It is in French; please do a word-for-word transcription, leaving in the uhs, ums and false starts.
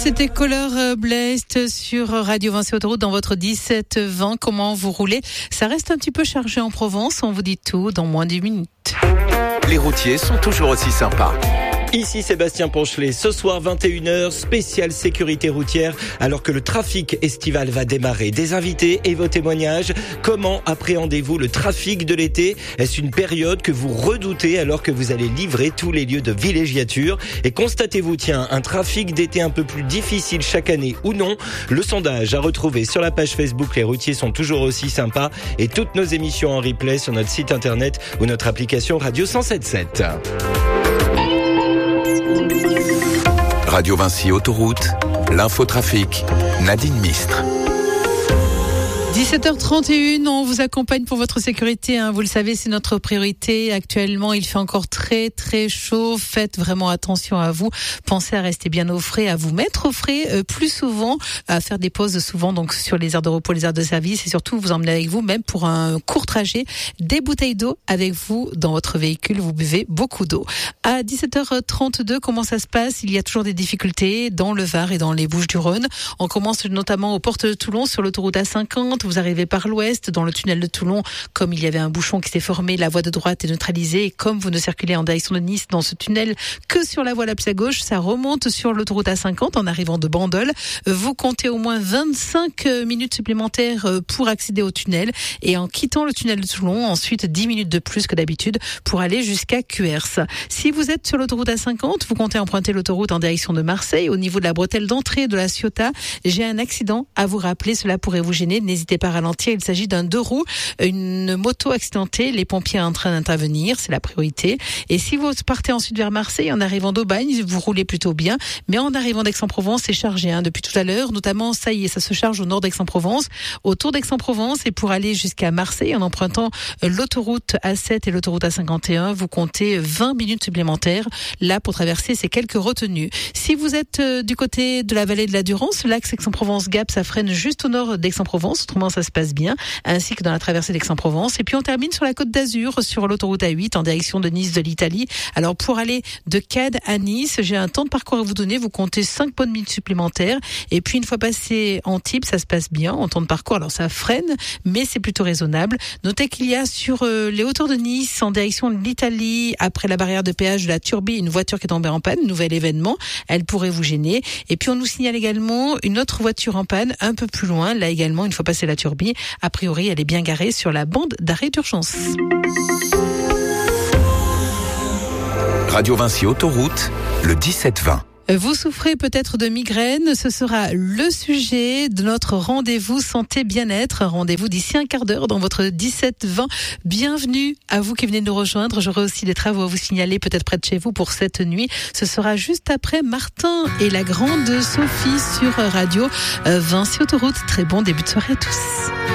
C'était Color Blast sur Radio Vinci Autoroute dans votre dix-sept vingt. Comment vous roulez? Ça reste un petit peu chargé en Provence. On vous dit tout dans moins d'une minute. Les routiers sont toujours aussi sympas. Ici Sébastien Ponchelet, ce soir vingt et une heures, spéciale sécurité routière, alors que le trafic estival va démarrer. Des invités et vos témoignages. Comment appréhendez-vous le trafic de l'été? Est-ce une période que vous redoutez alors que vous allez livrer tous les lieux de villégiature? Et constatez-vous, tiens, un trafic d'été un peu plus difficile chaque année ou non? Le sondage à retrouver sur la page Facebook Les routiers sont toujours aussi sympas, et toutes nos émissions en replay sur notre site internet ou notre application Radio cent sept sept. Radio Vinci Autoroute, l'infotrafic, Nadine Mistre. dix-sept heures trente et une, on vous accompagne pour votre sécurité, hein. Vous le savez, c'est notre priorité. Actuellement, il fait encore très très chaud. Faites vraiment attention à vous. Pensez à rester bien au frais, à vous mettre au frais euh, plus souvent, à faire des pauses souvent donc sur les aires de repos, les aires de service, et surtout vous emmenez avec vous, même pour un court trajet, des bouteilles d'eau avec vous dans votre véhicule. Vous buvez beaucoup d'eau. À dix-sept heures trente-deux, comment ça se passe? Il y a toujours des difficultés dans le Var et dans les Bouches-du-Rhône. On commence notamment aux portes de Toulon sur l'autoroute A cinquante. Vous arrivez par l'ouest, dans le tunnel de Toulon. Comme il y avait un bouchon qui s'est formé, la voie de droite est neutralisée. Et comme vous ne circulez en direction de Nice dans ce tunnel que sur la voie la plus à gauche, ça remonte sur l'autoroute A cinquante en arrivant de Bandol. Vous comptez au moins vingt-cinq minutes supplémentaires pour accéder au tunnel. Et en quittant le tunnel de Toulon, ensuite dix minutes de plus que d'habitude pour aller jusqu'à Cuers. Si vous êtes sur l'autoroute A cinquante, vous comptez emprunter l'autoroute en direction de Marseille. Au niveau de la bretelle d'entrée de la Ciotat, j'ai un accident à vous rappeler. Cela pourrait vous gêner. N'hésitez pas à ralentir. Il s'agit d'un deux roues, une moto accidentée. Les pompiers sont en train d'intervenir. C'est la priorité. Et si vous partez ensuite vers Marseille, en arrivant d'Aubagne, vous roulez plutôt bien. Mais en arrivant d'Aix-en-Provence, c'est chargé, hein, depuis tout à l'heure. Notamment, ça y est, ça se charge au nord d'Aix-en-Provence, autour d'Aix-en-Provence. Et pour aller jusqu'à Marseille, en empruntant l'autoroute A sept et l'autoroute A cinquante et un, vous comptez vingt minutes supplémentaires là pour traverser ces quelques retenues. Si vous êtes euh, du côté de la vallée de la Durance, l'axe Aix-en-Provence-Gap, ça freine juste au nord d'Aix-en-Provence. Autrement, ça se passe bien, ainsi que dans la traversée d'Aix-en-Provence. Et puis on termine sur la Côte d'Azur, sur l'autoroute A huit en direction de Nice de l'Italie. Alors pour aller de Cade à Nice, j'ai un temps de parcours à vous donner. Vous comptez cinq bonnes minutes supplémentaires. Et puis une fois passé Antibes, ça se passe bien en temps de parcours. Alors ça freine, mais c'est plutôt raisonnable. Notez qu'il y a sur euh, les hauteurs de Nice, en direction de l'Italie, après la barrière de péage de la Turbie, une voiture qui est tombée en panne, nouvel événement. Elle pourrait vous gêner. Et puis on nous signale également une autre voiture en panne un peu plus loin. Là également, une fois passé la Turbie, a priori, elle est bien garée sur la bande d'arrêt d'urgence. Radio Vinci Autoroute, le dix-sept vingt. Vous souffrez peut-être de migraine, ce sera le sujet de notre rendez-vous santé bien-être. Rendez-vous d'ici un quart d'heure dans votre dix-sept vingt. Bienvenue à vous qui venez nous rejoindre. J'aurai aussi des travaux à vous signaler peut-être près de chez vous pour cette nuit. Ce sera juste après Martin et la grande Sophie sur Radio Vinci Autoroute. Très bon début de soirée à tous.